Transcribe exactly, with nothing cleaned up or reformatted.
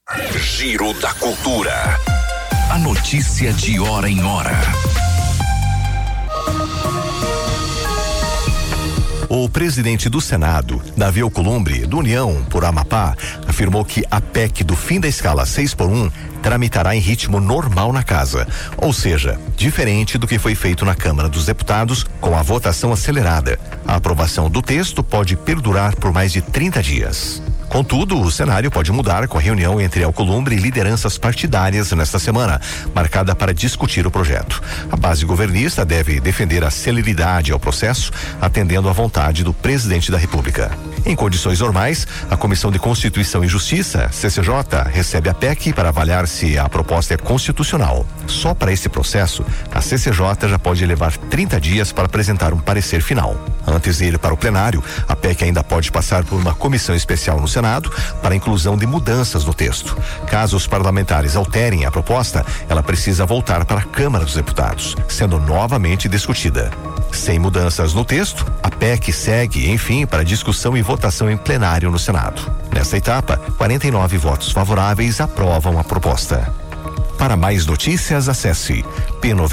Giro da Cultura. A notícia de hora em hora. O presidente do Senado, Davi Alcolumbre, do União por Amapá, afirmou que a P E C do fim da escala seis por um tramitará em ritmo normal na casa, ou seja, diferente do que foi feito na Câmara dos Deputados com a votação acelerada. A aprovação do texto pode perdurar por mais de trinta dias. Contudo, o cenário pode mudar com a reunião entre Alcolumbre e lideranças partidárias nesta semana, marcada para discutir o projeto. A base governista deve defender a celeridade ao processo, atendendo à vontade do presidente da República. Em condições normais, a Comissão de Constituição e Justiça, C C J, recebe a P E C para avaliar se a proposta é constitucional. Só para esse processo, a C C J já pode levar trinta dias para apresentar um parecer final. Antes de ir para o plenário, a P E C ainda pode passar por uma comissão especial no Senado para a inclusão de mudanças no texto. Caso os parlamentares alterem a proposta, ela precisa voltar para a Câmara dos Deputados, sendo novamente discutida. Sem mudanças no texto, a P E C segue, enfim, para discussão e votação em plenário no Senado. Nesta etapa, quarenta e nove votos favoráveis aprovam a proposta. Para mais notícias, acesse P noventa